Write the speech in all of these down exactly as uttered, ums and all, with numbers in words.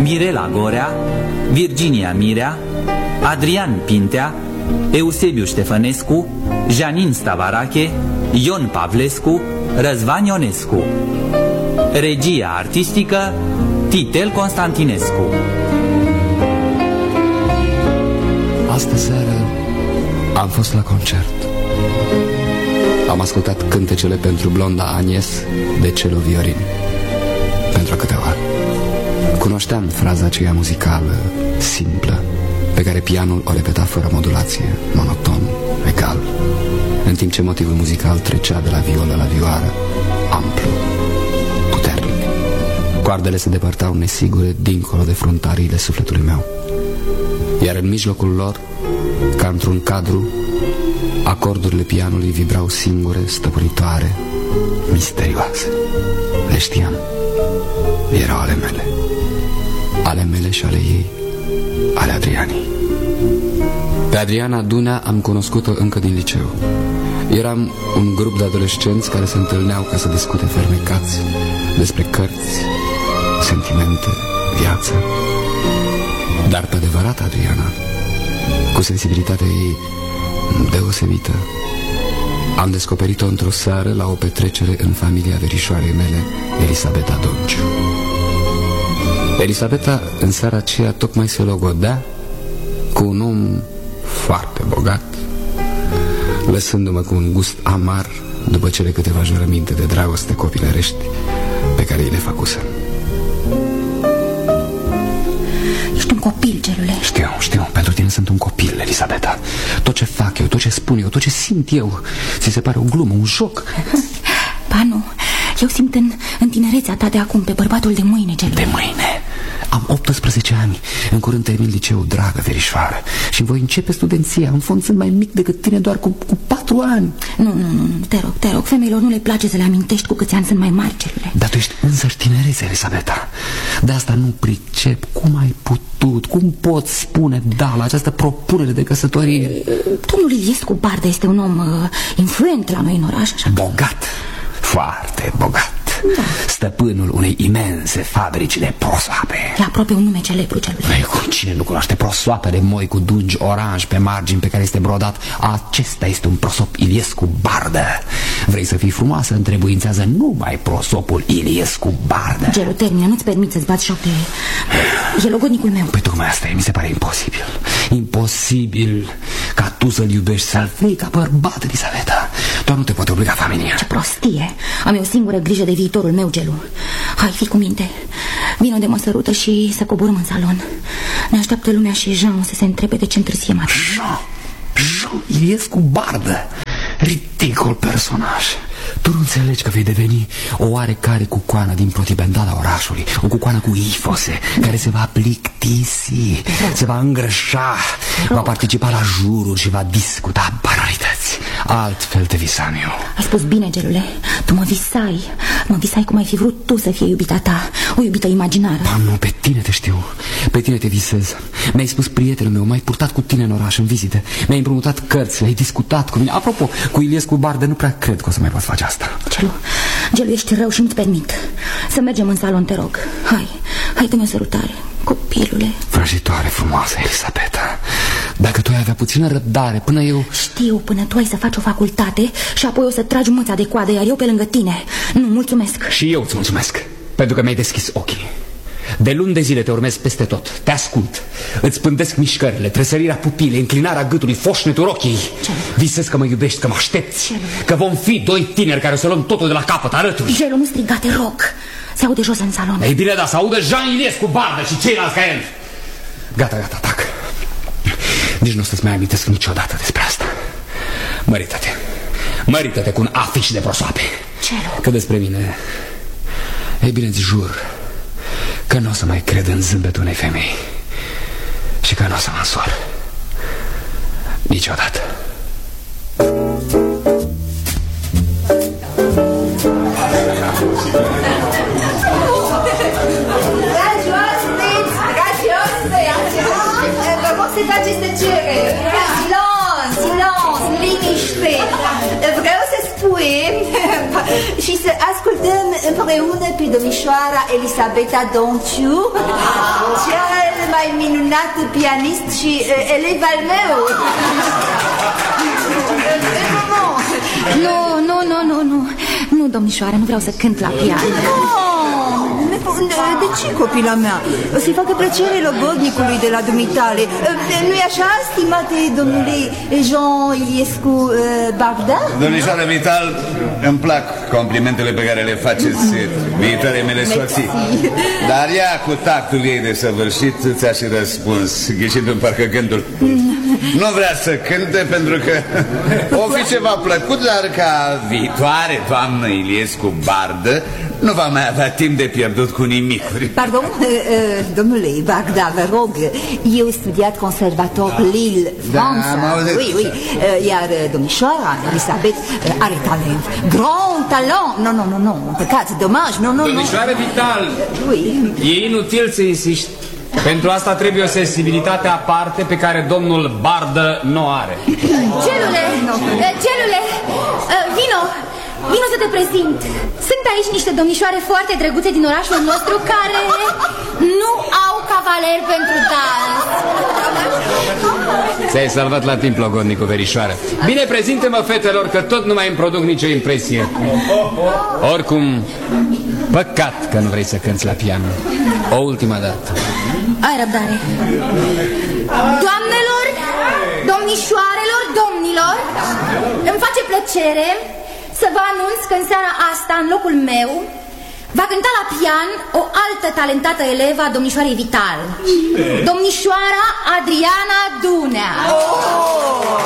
Mirela Gorea, Virginia Mirea, Adrian Pintea, Eusebiu Ștefănescu, Janin Stavarache, Ion Pavlescu, Răzvan Ionescu. Regia artistică Titel Constantinescu. Astă seară am fost la concert. Am ascultat cântecele pentru blonda Agnes de Celo Viorin pentru câteva ori. Cunoșteam fraza aceea muzicală, simplă, pe care pianul o repeta fără modulație, monoton, egal, în timp ce motivul muzical trecea de la violă la vioară, amplu, puternic. Coardele se depărtau nesigure dincolo de fruntariile sufletului meu. Iar în mijlocul lor, ca într-un cadru, acordurile pianului vibrau singure, stăpânitoare, misterioase. Le știam. Erau ale mele. Ale mele și ale ei, ale Adrianei. Pe Adriana Dunea am cunoscut-o încă din liceu. Eram un grup de adolescenți care se întâlneau ca să discute fermecați despre cărți, sentimente, viață. Dar pe adevărat Adriana, cu sensibilitatea ei deosebită, am descoperit-o într-o seară la o petrecere în familia verișoarei mele, Elisabeta Donciu. Elisabeta în seara aceea tocmai se logodea cu un om foarte bogat, lăsându-mă cu un gust amar după cele câteva jurăminte de dragoste copilărești pe care îi le făcusem. Ești un copil, Gelule. Știu, știu, pentru tine sunt un copil, Elisabeta. Tot ce fac eu, tot ce spun eu, tot ce simt eu, ți se pare o glumă, un joc? Ba nu, eu simt în, în tinerețea ta de acum pe bărbatul de mâine, Gelule. De mâine? Am optsprezece ani, în curând termin liceu, dragă verișoară, și voi începe studenția. În fond sunt mai mic decât tine, doar cu, cu patru ani. Nu, nu, nu, te rog, te rog, femeilor nu le place să le amintești cu câți ani sunt mai mari, Gelule. Dar tu ești însăși tinerețe, Elisabeta. De asta nu pricep cum ai putut, cum poți spune da la această propunere de căsătorie. Domnul Iliescu Bardă este un om uh, influent la noi în oraș, așa. Bogat, foarte bogat. Da. Stăpânul unei imense fabrici de prosoape. E aproape un nume celebru, Gelule. Ei, cu cine nu cunoaște prosoapele moi cu dungi oranj pe margini pe care este brodat? Acesta este un prosop Iliescu Bardă. Vrei să fii frumoasă? Întrebuințează numai prosopul Iliescu Bardă. Gelu, termină, nu-ți permit să-ți bați șoc de... E logodnicul meu. Păi tocmai asta e, mi se pare imposibil. Imposibil ca tu să-l iubești, să-l vrei ca bărbat, Elisabeta. Doar nu te poate obliga familia. Ce prostie. Am eu o singură grijă de viitorul meu, Gelu. Hai, fii cu minte. Vino de mă sărută și să coborâm în salon. Ne așteaptă lumea și Jean o să se întrebe de ce întârziem atât. Jean, Jean Iliescu Bardă, ridicol personaj. Tu nu înțelegi că vei deveni o oarecare cucoană din protibendala orașului. O cucoană cu ifose, care se va plictisi, se va îngrășa, va participa la jururi și va discuta banalități. Altfel te visam eu. Ai spus bine, Gelule. Tu mă visai. Mă visai cum ai fi vrut tu să fie iubita ta. O iubită imaginară. Ba nu, pe tine te știu. Pe tine te visez. Mi-ai spus prietenul meu, m-ai purtat cu tine în oraș în vizite. Mi-ai împrumutat cărți, ai discutat cu mine. Apropo, cu Iliescu Bardă nu prea cred că o să mai pot face asta. Gelu, Gelu, ești rău și nu-ți permit. Să mergem în salon, te rog. Hai, hai, dă-mi o sărutare, copilule. Vrăjitoare frumoasă, Elisabeta. Dacă tu ai avea puțină răbdare până eu... Știu, până tu ai să faci o facultate și apoi o să tragi mâța de coadă, iar eu pe lângă tine. Nu, mulțumesc. Și eu îți mulțumesc, pentru că mi-ai deschis ochii. De luni de zile te urmez peste tot, te ascult, îți pândesc mișcările, tresărirea pupilei, înclinarea gâtului, foșnetul rochiei. Visez că mă iubești, că mă aștepți, Gelu, că vom fi doi tineri care o să luăm totul de la capăt, alături. Gelu, nu striga, te rog. Se aude jos în salon. Ei bine, da, să audă Jean Iliescu Bardă și ceilalți ca el. Gata, gata, tac. Nici nu o să-ți mai amintesc niciodată despre asta. Mărită-te, mărită-te cu un afiș de prosoape. Gelu. Că despre mine, ei bine, îți jur că nu o să mai cred în zâmbetul unei femei și că nu o să mă însor niciodată. Dragi oaspeți, dragi oaspeți, vă rog să faceți tăcere. Silence, silence, liniște. Vreau să spun și să ascultăm împreună pe domnișoara Elisabeta Donciu, cel mai minunat pianist și uh, elev al meu. Nu, nu, nu, nu, nu. Nu, domnișoară, nu vreau să cânt la pian. De ce, copila mea? Să-i facă plăcere logodnicului de la dumitale. Nu-i așa, stimate domnule Jean Iliescu Bagda? Domnișoară Vital, îmi plac complimentele pe care le faceți viitoarele mele soții. Dar ea, cu tactul ei de săvârșit, ți-a și răspuns, ghișindu-mi parcă gândul. Nu vrea să cânte pentru că o fi ceva plăcut, dar ca viitoare doamnă Iliescu Bardă nu va mai avea timp de pierdut cu nimicuri. Pardon, uh, uh, domnule Bagda, vă rog, eu studiat conservator Lille, Franța. Da, oui, oui. Uh, iar domnișoara Elisabeth uh, are talent, grand talent. Nu, nu, nu, nu, păcat, domaj, nu, nu, nu. Domnișoară Vital, uh, oui. E inutil să insiști. Pentru asta trebuie o sensibilitate aparte pe care domnul Bardă nu are. Celule, celule, vino, vino să te prezint. Sunt aici niște domnișoare foarte drăguțe din orașul nostru care nu au cavaler pentru dans. Ți-ai salvat la timp, logodnicu, verișoară. Bine, prezintă-mă, fetelor, că tot nu mai îmi produc nicio impresie. Oricum, păcat că nu vrei să cânți la pian. O ultima dată. Ai răbdare. Doamnelor, domnișoarelor, domnilor, îmi face plăcere să vă anunț că în seara asta, în locul meu, va cânta la pian o altă talentată elevă a domnișoarei Vital, domnișoara Adriana Dunea. Oh!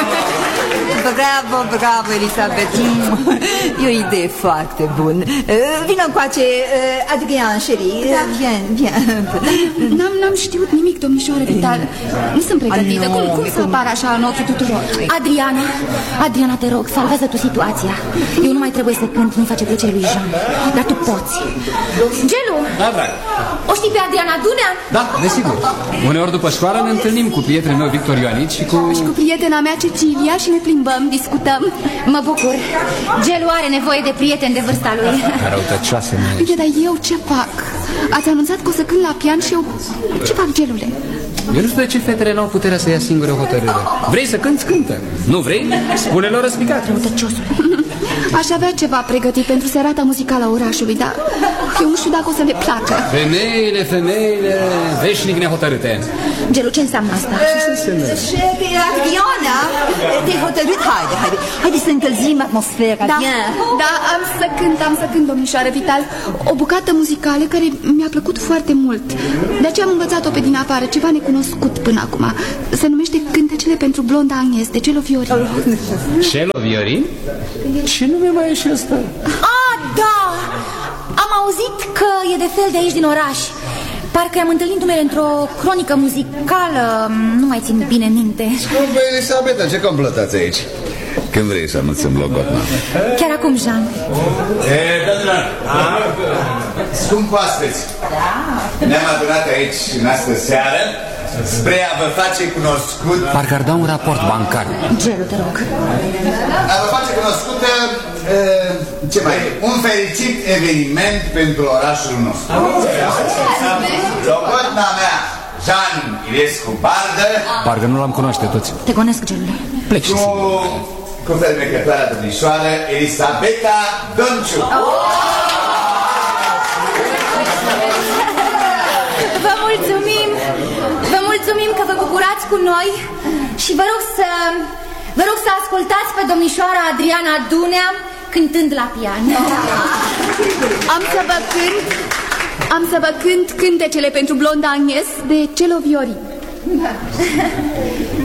Bravo, bravo, Elisabeth. E o idee foarte bună. Vino încoace, Adrian, chérie. Vien, vien. N-am știut nimic, domnișoară Vital. Nu sunt pregătită. Cum, cum să apar așa în ochii tuturor? Adriana, Adriana, te rog, salvează tu situația. Eu nu mai trebuie să cânt, nu-i face plăcere lui Jean. Dar tu poți. Gelu, da, drag. O știi pe Adriana Dunea? Da, desigur. Uneori după școală ne întâlnim cu prietenul meu Victor Ioanici și cu... Și cu prietena mea Cecilia și ne plimbăm, discutăm. Mă bucur. Gelu are nevoie de prieteni de vârsta lui. Răutăcioase mea. Bine, dar eu ce fac? Ați anunțat că o să cânt la pian și eu... Ce fac, Gelule? Eu nu știu de ce fetele n-au puterea să ia singură hotărâre. Vrei să cânti, cântă. Nu vrei? Spune-le-o răspicat. Răutăciosul. Aș avea ceva pregătit pentru serata muzicală a orașului, dar eu nu știu dacă o să le placă. Femeile, femeile, veșnic nehotărâte. Gelu, ce înseamnă asta? Și Adriana, te-ai hotărât? Haide, haide, haide să încălzim atmosfera. Da, da, am să cânt, am să cânt, domnișoară Vital, o bucată muzicală care mi-a plăcut foarte mult. De aceea am învățat-o pe din afară, ceva necunoscut până acum. Se numește Cântecele pentru blonda Agnes, de Celo Viorin. Celo Viorin? Ce nume mai e și ăsta? Ah, da! Am auzit că e de fel de aici din oraș. Parcă am întâlnit numele într-o cronică muzicală. Nu mai țin bine minte. Scumpă Elisabeta, ce complotați aici? Când vrei să anunțăm logodna? Chiar acum, Jean. E, domnilor, scump oaspeți, ne-am adunat aici în astă seară spre a vă face cunoscut... Parcă ar da un raport bancar. Gelu, te rog. A vă face cunoscută, uh, ce mai e, un fericit eveniment pentru orașul nostru. Logodna mea, Jean Iliescu Bardă. Parcă nu l-am cunoaște toți. Te gonesc, Gelule. Pleci. Cu, cu fermecătoarea domnișoară Elisabeta Donciu. Vă mulțumim. Vă mulțumim că vă bucurați cu noi. Și vă rog să Vă rog să ascultați pe domnișoara Adriana Dunea cântând la pian. Am să vă cânt Am să vă cânt Cântecele pentru blonda Agnes de Celo Viorin.